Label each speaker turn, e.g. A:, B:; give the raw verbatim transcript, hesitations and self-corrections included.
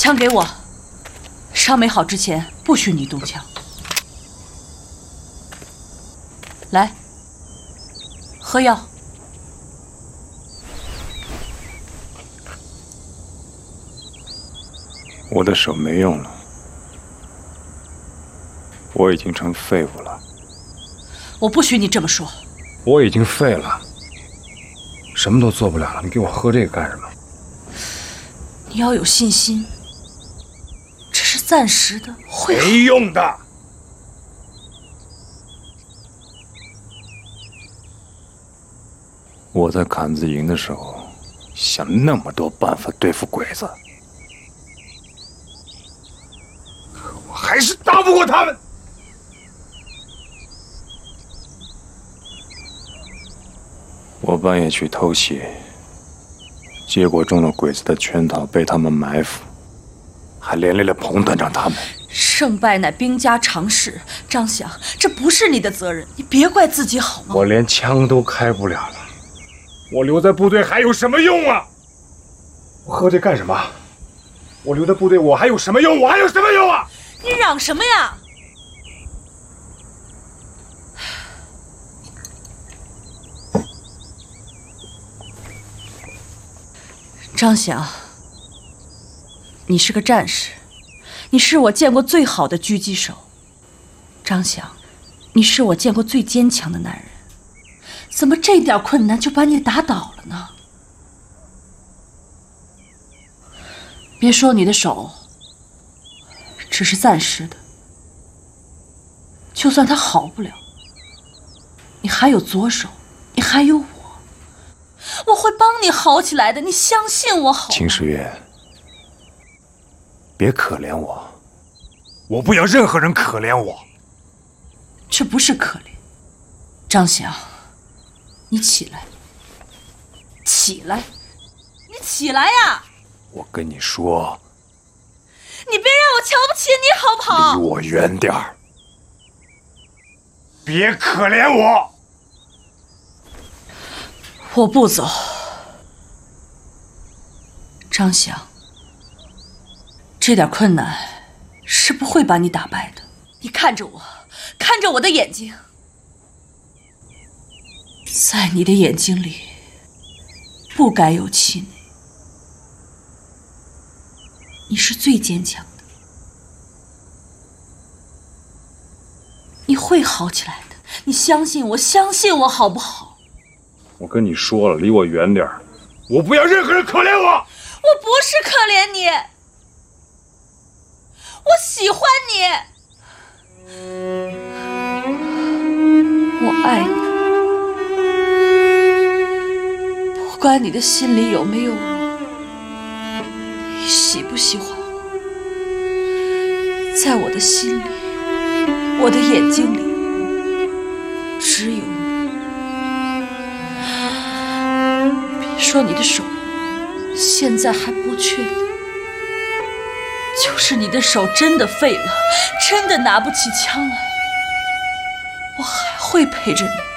A: 枪给我，伤没好之前不许你动枪。来，喝药。
B: 我的手没用了，我已经成废物了。
A: 我不许你这么说。
B: 我已经废了，什么都做不了了，你给我喝这个干什么？
A: 你要有信心，这是暂时的，会好。
B: 没用的。我在坎子营的时候，想那么多办法对付鬼子，可我还是打不过他们。我半夜去偷袭，结果中了鬼子的圈套，被他们埋伏，还连累了彭团长他们。
A: 胜败乃兵家常事，张翔，这不是你的责任，你别怪自己好吗？
B: 我连枪都开不了了，我留在部队还有什么用啊？我喝这干什么？我留在部队我还有什么用？我还有什么用啊？
A: 你嚷什么呀？张翔，你是个战士，你是我见过最好的狙击手。张翔，你是我见过最坚强的男人，怎么这点困难就把你打倒了呢？别说你的手只是暂时的，就算它好不了，你还有左手，你还有我。我会帮你好起来的，你相信我好吗？
B: 秦时月，别可怜我，我不要任何人可怜我。
A: 这不是可怜，张翔，你起来，起来，你起来呀！
B: 我跟你说，
A: 你别让我瞧不起你好不好？
B: 离我远点儿，别可怜我。
A: 我不走，张翔，这点困难是不会把你打败的。你看着我，看着我的眼睛，在你的眼睛里不该有气馁。你是最坚强的，你会好起来的。你相信我，相信我好不好？
B: 我跟你说了，离我远点儿，我不要任何人可怜我。
A: 我不是可怜你，我喜欢你，我爱你。不管你的心里有没有我，你喜不喜欢我，在我的心里，我的眼睛里，只有你。说你的手现在还不确定，就是你的手真的废了，真的拿不起枪来，我还会陪着你。